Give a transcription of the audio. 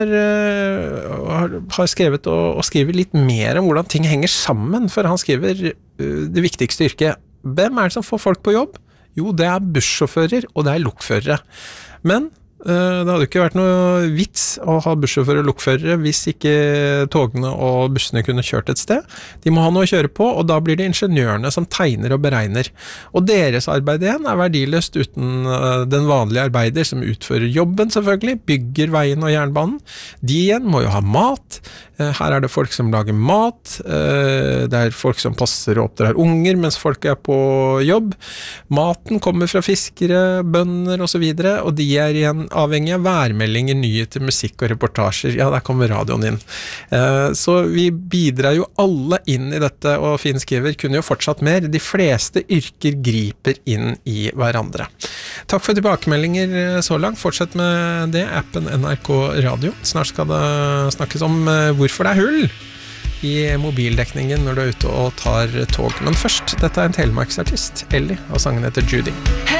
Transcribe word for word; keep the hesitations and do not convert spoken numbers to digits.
har skrevet og, og skriver litt mer om hvordan ting henger sammen, for han skriver det viktigste yrket. Hvem er det som får folk på jobb? Jo, det er bussjåfører, og det er lokførere. Men det hadde jo ikke vært noe vits å ha bussjåfører og lokførere hvis ikke togene og bussene kunne kjørt et sted. De må ha noe å kjøre på, og da blir det ingeniørene som tegner og beregner. Og deres arbeid igjen er verdiløst uten den vanlige arbeider som utfører jobben selvfølgelig, bygger veien og jernbanen. De igjen må jo ha mat. Her er det folk som lager mat, det er folk som passer og oppdrar unger mens folk er på jobb. Maten kommer fra fiskere, bønder og så videre, og de er igjen avhengig av værmeldinger, nyheter, musikk og reportasjer. Ja, der kommer radioen inn. Så vi bidrar jo alle inn i dette, og Finn skriver kunne jo fortsatt mer. De fleste yrker griper inn i hverandre. Takk for tilbakemeldinger så langt. Fortsett med det, appen N R K Radio. Snart skal det snakkes om hvorfor det er hull i mobildekningen når du er ute og tar tog. Men først, dette er en telemarksartist, Ellie, og sangen heter Judy.